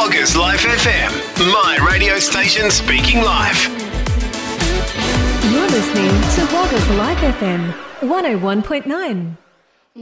Loggers Life FM, my radio station speaking live. You're listening to Loggers Life FM 101.9.